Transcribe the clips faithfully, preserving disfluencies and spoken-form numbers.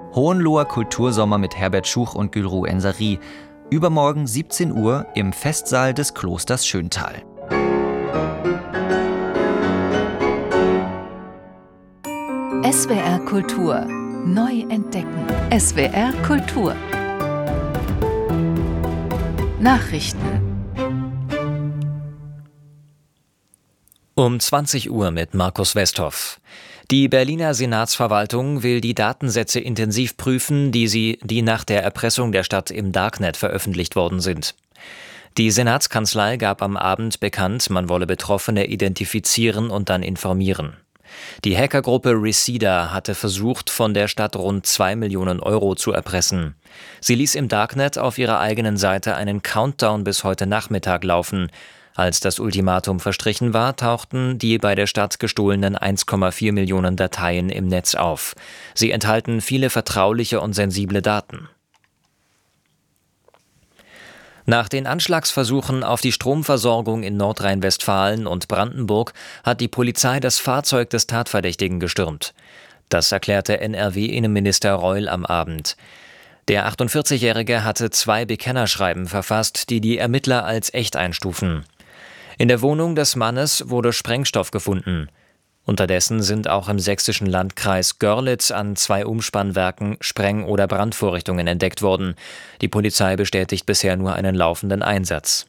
Hohenloher Kultursommer mit Herbert Schuch und Gülru Ensari. Übermorgen siebzehn Uhr im Festsaal des Klosters Schöntal. S W R Kultur. Neu entdecken. S W R Kultur. Nachrichten. Um zwanzig Uhr mit Markus Westhoff. Die Berliner Senatsverwaltung will die Datensätze intensiv prüfen, die sie, die nach der Erpressung der Stadt im Darknet veröffentlicht worden sind. Die Senatskanzlei gab am Abend bekannt, man wolle Betroffene identifizieren und dann informieren. Die Hackergruppe Reseda hatte versucht, von der Stadt rund zwei Millionen Euro zu erpressen. Sie ließ im Darknet auf ihrer eigenen Seite einen Countdown bis heute Nachmittag laufen. Als das Ultimatum verstrichen war, tauchten die bei der Stadt gestohlenen eins Komma vier Millionen Dateien im Netz auf. Sie enthalten viele vertrauliche und sensible Daten. Nach den Anschlagsversuchen auf die Stromversorgung in Nordrhein-Westfalen und Brandenburg hat die Polizei das Fahrzeug des Tatverdächtigen gestürmt. Das erklärte N R W-Innenminister Reul am Abend. Der achtundvierzigjährige hatte zwei Bekennerschreiben verfasst, die die Ermittler als echt einstufen. In der Wohnung des Mannes wurde Sprengstoff gefunden. Unterdessen sind auch im sächsischen Landkreis Görlitz an zwei Umspannwerken Spreng- oder Brandvorrichtungen entdeckt worden. Die Polizei bestätigt bisher nur einen laufenden Einsatz.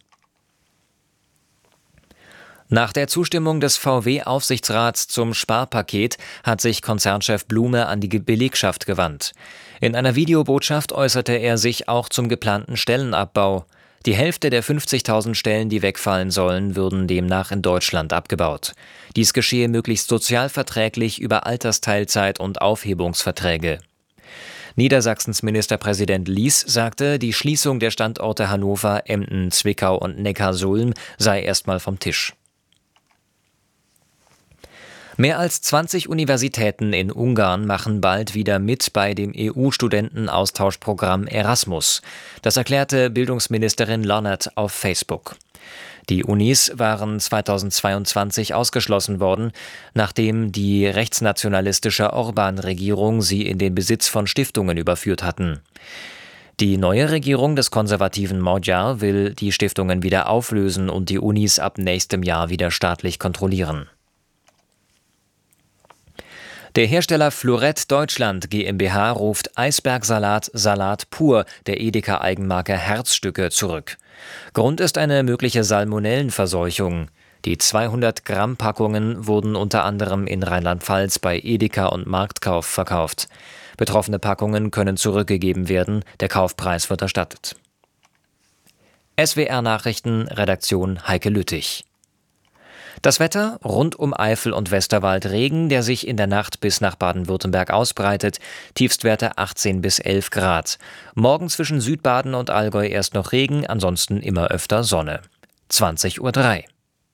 Nach der Zustimmung des V W-Aufsichtsrats zum Sparpaket hat sich Konzernchef Blume an die Belegschaft gewandt. In einer Videobotschaft äußerte er sich auch zum geplanten Stellenabbau. Die Hälfte der fünfzigtausend Stellen, die wegfallen sollen, würden demnach in Deutschland abgebaut. Dies geschehe möglichst sozialverträglich über Altersteilzeit und Aufhebungsverträge. Niedersachsens Ministerpräsident Lies sagte, die Schließung der Standorte Hannover, Emden, Zwickau und Neckarsulm sei erstmal vom Tisch. Mehr als zwanzig Universitäten in Ungarn machen bald wieder mit bei dem E U-Studentenaustauschprogramm Erasmus. Das erklärte Bildungsministerin Lannert auf Facebook. Die Unis waren zweitausendzweiundzwanzig ausgeschlossen worden, nachdem die rechtsnationalistische Orbán-Regierung sie in den Besitz von Stiftungen überführt hatten. Die neue Regierung des konservativen Magyar will die Stiftungen wieder auflösen und die Unis ab nächstem Jahr wieder staatlich kontrollieren. Der Hersteller Florett Deutschland GmbH ruft Eisbergsalat Salat pur der Edeka-Eigenmarke Herzstücke zurück. Grund ist eine mögliche Salmonellenverseuchung. Die zweihundert Gramm Packungen wurden unter anderem in Rheinland-Pfalz bei Edeka und Marktkauf verkauft. Betroffene Packungen können zurückgegeben werden, der Kaufpreis wird erstattet. S W R Nachrichten, Redaktion Heike Lüttich. Das Wetter: rund um Eifel und Westerwald Regen, der sich in der Nacht bis nach Baden-Württemberg ausbreitet. Tiefstwerte achtzehn bis elf Grad. Morgen zwischen Südbaden und Allgäu erst noch Regen, ansonsten immer öfter Sonne. zwanzig Uhr drei.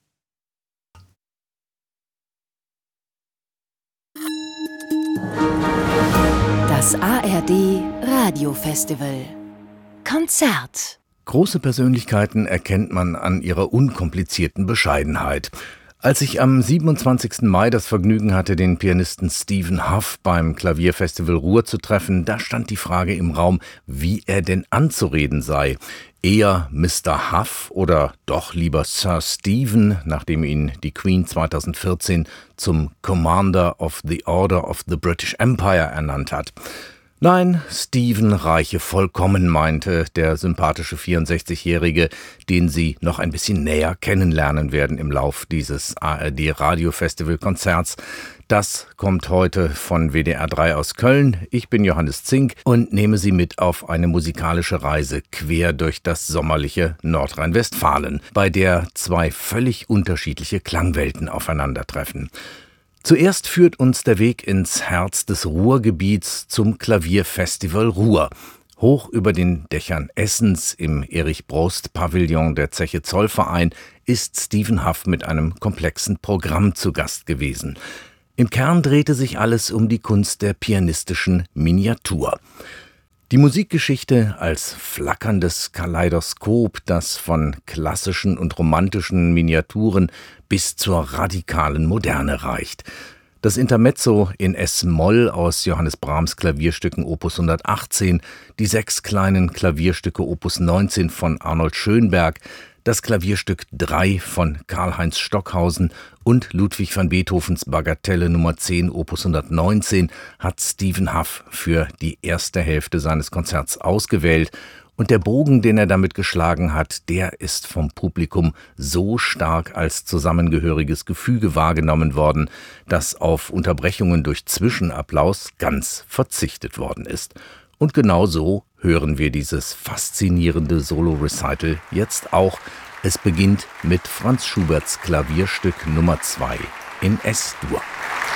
Das A R D Radiofestival. Konzert. Große Persönlichkeiten erkennt man an ihrer unkomplizierten Bescheidenheit. Als ich am siebenundzwanzigsten Mai das Vergnügen hatte, den Pianisten Stephen Hough beim Klavierfestival Ruhr zu treffen, da stand die Frage im Raum, wie er denn anzureden sei. Eher Mister Hough oder doch lieber Sir Stephen, nachdem ihn die Queen zweitausendvierzehn zum Commander of the Order of the British Empire ernannt hat. Nein, Stephen reiche vollkommen, meinte der sympathische vierundsechzigjährige, den Sie noch ein bisschen näher kennenlernen werden im Lauf dieses A R D-Radio-Festival-Konzerts. Das kommt heute von W D R drei aus Köln. Ich bin Johannes Zink und nehme Sie mit auf eine musikalische Reise quer durch das sommerliche Nordrhein-Westfalen, bei der zwei völlig unterschiedliche Klangwelten aufeinandertreffen. Zuerst führt uns der Weg ins Herz des Ruhrgebiets zum Klavierfestival Ruhr. Hoch über den Dächern Essens im Erich-Brost-Pavillon der Zeche Zollverein ist Stephen Hough mit einem komplexen Programm zu Gast gewesen. Im Kern drehte sich alles um die Kunst der pianistischen Miniatur. Die Musikgeschichte als flackerndes Kaleidoskop, das von klassischen und romantischen Miniaturen bis zur radikalen Moderne reicht. Das Intermezzo in Es-Moll aus Johannes Brahms Klavierstücken Opus hundertachtzehn, die sechs kleinen Klavierstücke Opus neunzehn von Arnold Schönberg, das Klavierstück drei von Karl-Heinz Stockhausen und Ludwig van Beethovens Bagatelle Nummer zehn Opus hundertneunzehn hat Stephen Hough für die erste Hälfte seines Konzerts ausgewählt. Und der Bogen, den er damit geschlagen hat, der ist vom Publikum so stark als zusammengehöriges Gefüge wahrgenommen worden, dass auf Unterbrechungen durch Zwischenapplaus ganz verzichtet worden ist. Und genau so hören wir dieses faszinierende Solo-Recital jetzt auch. Es beginnt mit Franz Schuberts Klavierstück Nummer zwei in Es-Dur.